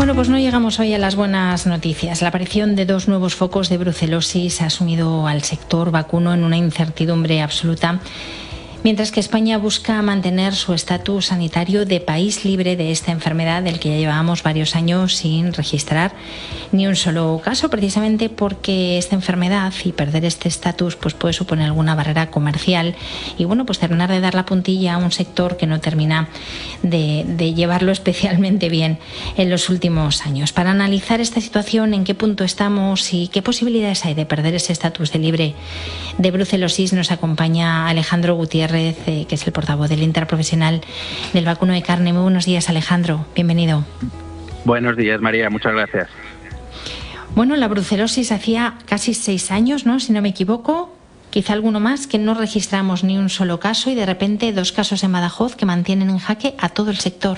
Bueno, pues no llegamos hoy a las buenas noticias. La aparición de 2 nuevos focos de brucelosis ha sumido al sector vacuno en una incertidumbre absoluta, mientras que España busca mantener su estatus sanitario de país libre de esta enfermedad, del que ya llevábamos varios años sin registrar ni un solo caso, precisamente porque esta enfermedad y perder este estatus pues puede suponer alguna barrera comercial y bueno, pues terminar de dar la puntilla a un sector que no termina de llevarlo especialmente bien en los últimos años. Para analizar esta situación, en qué punto estamos y qué posibilidades hay de perder ese estatus de libre de brucelosis, nos acompaña Alejandro Gutiérrez, que es el portavoz del Interprofesional del Vacuno de Carne. Muy buenos días, Alejandro. Bienvenido. Buenos días, María. Muchas gracias. Bueno, la brucelosis hacía casi 6 años, ¿no? Si no me equivoco, quizá alguno más, que no registramos ni un solo caso y de repente 2 casos en Badajoz que mantienen en jaque a todo el sector.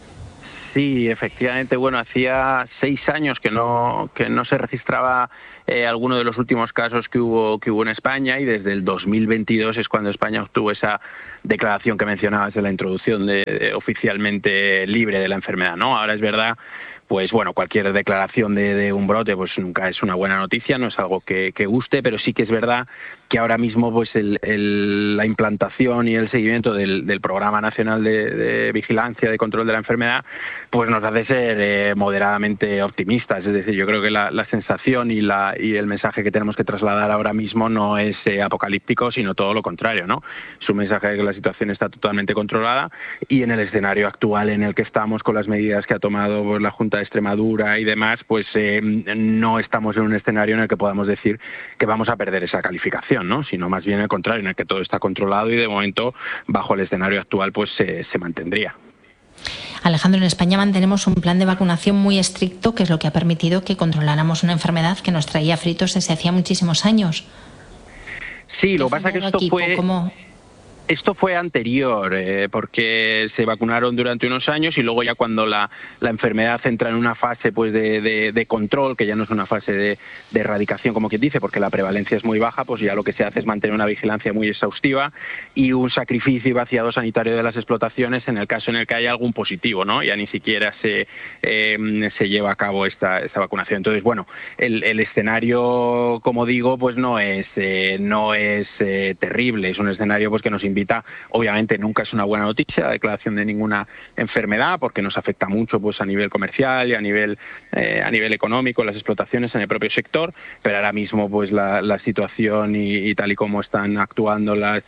Sí, efectivamente. Bueno, hacía 6 años que no se registraba alguno de los últimos casos que hubo en España, y desde el 2022 es cuando España obtuvo esa declaración que mencionabas de la introducción de oficialmente libre de la enfermedad, ¿no? Ahora es verdad, pues bueno, cualquier declaración de un brote pues nunca es una buena noticia, no es algo que guste, pero sí que es verdad que ahora mismo pues la implantación y el seguimiento del Programa Nacional de Vigilancia, de Control de la Enfermedad, pues nos hace ser moderadamente optimistas. Es decir, yo creo que la sensación y el mensaje que tenemos que trasladar ahora mismo no es apocalíptico, sino todo lo contrario, ¿no? Es un mensaje de que la situación está totalmente controlada, y en el escenario actual en el que estamos, con las medidas que ha tomado pues la Junta de Extremadura y demás, pues no estamos en un escenario en el que podamos decir que vamos a perder esa calificación, ¿no? Sino más bien el contrario, en el que todo está controlado y de momento bajo el escenario actual pues se mantendría. Alejandro, en España mantenemos un plan de vacunación muy estricto, que es lo que ha permitido que controláramos una enfermedad que nos traía fritos desde hacía muchísimos años. Sí, lo que pasa es que esto fue anterior, porque se vacunaron durante unos años y luego ya cuando la enfermedad entra en una fase pues de control, que ya no es una fase de erradicación como quien dice, porque la prevalencia es muy baja, pues ya lo que se hace es mantener una vigilancia muy exhaustiva y un sacrificio y vaciado sanitario de las explotaciones en el caso en el que haya algún positivo, ¿no? Ya ni siquiera se lleva a cabo esta vacunación. Entonces, bueno, el escenario, como digo, pues no es terrible, es un escenario pues que nos invita. Obviamente nunca es una buena noticia la declaración de ninguna enfermedad, porque nos afecta mucho pues a nivel comercial y a nivel económico, las explotaciones en el propio sector, pero ahora mismo pues la situación y tal y como están actuando las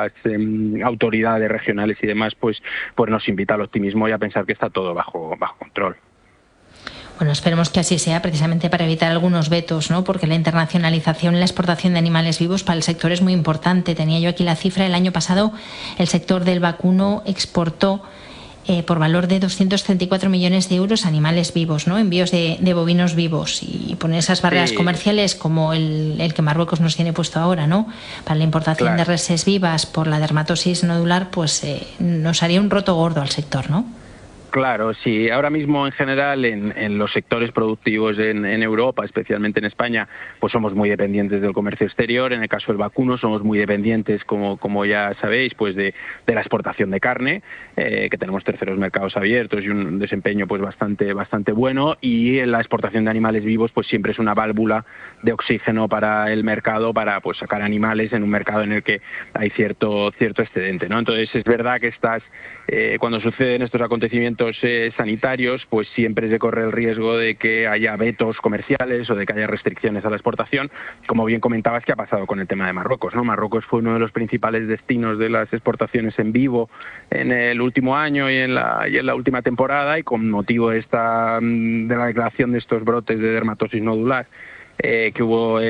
autoridades regionales y demás, pues nos invita al optimismo y a pensar que está todo bajo control. Bueno, esperemos que así sea, precisamente para evitar algunos vetos, ¿no? Porque la internacionalización y la exportación de animales vivos para el sector es muy importante. Tenía yo aquí la cifra: el año pasado el sector del vacuno exportó por valor de 234 millones de euros animales vivos, ¿no? Envíos de bovinos vivos, y poner esas barreras comerciales como el que Marruecos nos tiene puesto ahora, ¿no? Para la importación de reses vivas por la dermatosis nodular, pues nos haría un roto gordo al sector, ¿no? Claro, sí. Ahora mismo, en general, en los sectores productivos en Europa, especialmente en España, pues somos muy dependientes del comercio exterior. En el caso del vacuno somos muy dependientes, como ya sabéis, pues de la exportación de carne, que tenemos terceros mercados abiertos y un desempeño pues bastante bueno. Y la exportación de animales vivos pues siempre es una válvula de oxígeno para el mercado, para pues sacar animales en un mercado en el que hay cierto excedente, ¿no? Entonces es verdad que cuando suceden estos acontecimientos sanitarios, pues siempre se corre el riesgo de que haya vetos comerciales o de que haya restricciones a la exportación, como bien comentabas que ha pasado con el tema de Marruecos, ¿no? Marruecos fue uno de los principales destinos de las exportaciones en vivo en el último año y en la última temporada, y con motivo de la declaración de estos brotes de dermatosis nodular que hubo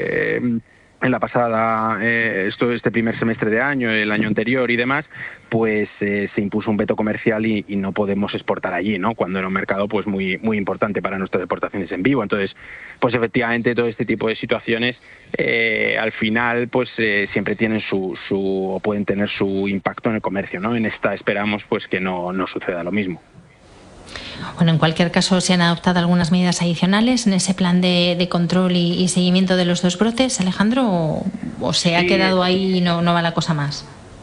en la pasada, este primer semestre de año, el año anterior y demás, pues se impuso un veto comercial y no podemos exportar allí, ¿no? Cuando era un mercado pues muy importante para nuestras exportaciones en vivo. Entonces, pues efectivamente todo este tipo de situaciones al final pues siempre tienen o pueden tener su impacto en el comercio, ¿no? En esta esperamos pues que no suceda lo mismo. Bueno, en cualquier caso, ¿se han adoptado algunas medidas adicionales en ese plan de control y seguimiento de los 2 brotes, Alejandro, o se ha quedado ahí y no va la cosa más?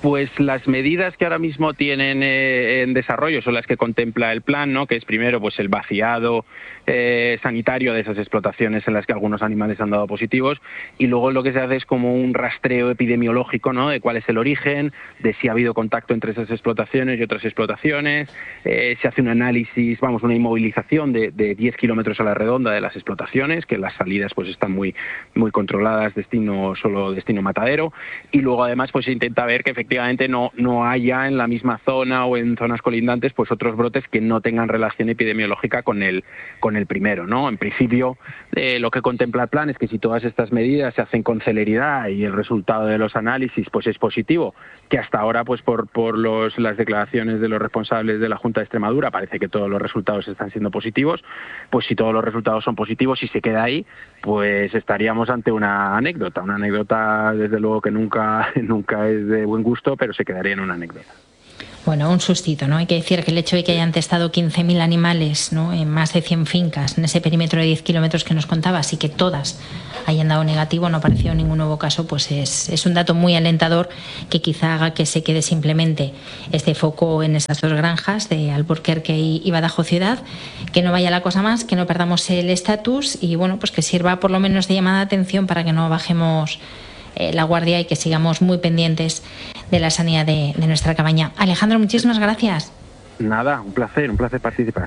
Pues las medidas que ahora mismo tienen en desarrollo son las que contempla el plan, ¿no? Que es primero pues el vaciado sanitario de esas explotaciones en las que algunos animales han dado positivos, y luego lo que se hace es como un rastreo epidemiológico, ¿no? De cuál es el origen, de si ha habido contacto entre esas explotaciones y otras explotaciones. Se hace un análisis, una inmovilización de 10 kilómetros a la redonda de las explotaciones, que las salidas pues están muy controladas, solo destino matadero, y luego además pues se intenta ver que efectivamente no haya en la misma zona o en zonas colindantes pues otros brotes que no tengan relación epidemiológica con el primero, ¿no? En principio lo que contempla el plan es que si todas estas medidas se hacen con celeridad y el resultado de los análisis pues es positivo, que hasta ahora pues por las declaraciones de los responsables de la Junta de Extremadura parece que todos los resultados están siendo positivos, pues si todos los resultados son positivos y se queda ahí, pues estaríamos ante una anécdota desde luego que nunca es de buen gusto, pero se quedaría en una anécdota. Bueno, un sustito, ¿no? Hay que decir que el hecho de que hayan testado 15.000 animales, ¿no?, en más de 100 fincas, en ese perímetro de 10 kilómetros que nos contabas, y que todas hayan dado negativo, no ha aparecido ningún nuevo caso, pues es un dato muy alentador que quizá haga que se quede simplemente este foco en esas dos granjas de Alburquerque y Badajoz Ciudad, que no vaya la cosa más, que no perdamos el estatus y bueno, pues que sirva por lo menos de llamada de atención para que no bajemos la guardia y que sigamos muy pendientes de la sanidad de nuestra cabaña. Alejandro, muchísimas gracias. Nada, un placer participar.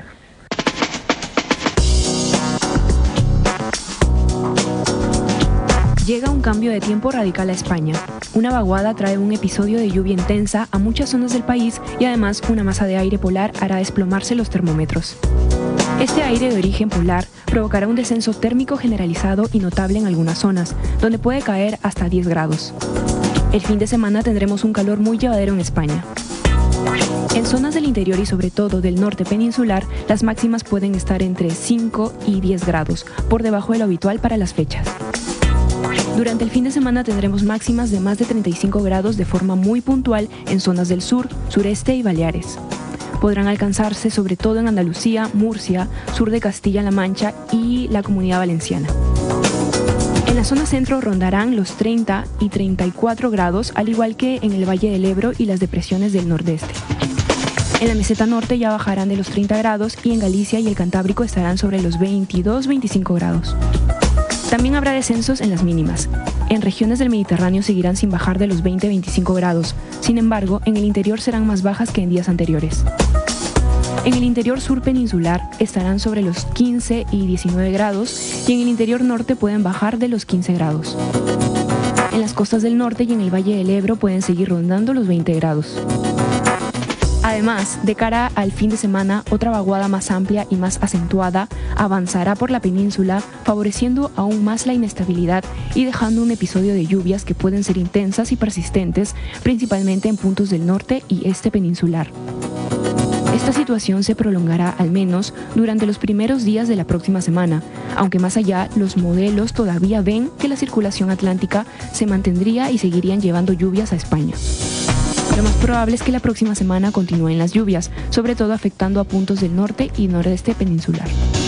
Llega un cambio de tiempo radical a España. Una vaguada trae un episodio de lluvia intensa a muchas zonas del país y además una masa de aire polar hará desplomarse los termómetros. Este aire de origen polar provocará un descenso térmico generalizado y notable en algunas zonas, donde puede caer hasta 10 grados. El fin de semana tendremos un calor muy llevadero en España. En zonas del interior y sobre todo del norte peninsular, las máximas pueden estar entre 5 y 10 grados, por debajo de lo habitual para las fechas. Durante el fin de semana tendremos máximas de más de 35 grados de forma muy puntual en zonas del sur, sureste y Baleares. Podrán alcanzarse sobre todo en Andalucía, Murcia, sur de Castilla-La Mancha y la Comunidad Valenciana. En la zona centro rondarán los 30 y 34 grados, al igual que en el Valle del Ebro y las depresiones del nordeste. En la meseta norte ya bajarán de los 30 grados y en Galicia y el Cantábrico estarán sobre los 22-25 grados. También habrá descensos en las mínimas. En regiones del Mediterráneo seguirán sin bajar de los 20-25 grados. Sin embargo, en el interior serán más bajas que en días anteriores. En el interior sur peninsular estarán sobre los 15 y 19 grados y en el interior norte pueden bajar de los 15 grados. En las costas del norte y en el Valle del Ebro pueden seguir rondando los 20 grados. Además, de cara al fin de semana, otra vaguada más amplia y más acentuada avanzará por la península, favoreciendo aún más la inestabilidad y dejando un episodio de lluvias que pueden ser intensas y persistentes, principalmente en puntos del norte y este peninsular. Esta situación se prolongará al menos durante los primeros días de la próxima semana, aunque más allá los modelos todavía ven que la circulación atlántica se mantendría y seguirían llevando lluvias a España. Lo más probable es que la próxima semana continúen las lluvias, sobre todo afectando a puntos del norte y nordeste peninsular.